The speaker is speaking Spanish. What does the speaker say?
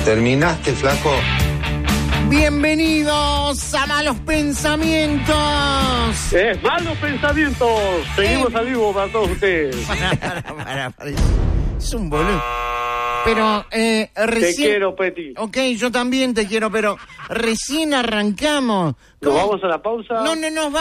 ¿Terminaste, flaco? Bienvenidos a Malos Pensamientos. Malos Pensamientos. Seguimos a vivo para todos ustedes. Para. Es un boludo. Pero recién... Te quiero, Peti. Ok, yo también te quiero, pero recién arrancamos. ¿Nos vamos a la pausa? No nos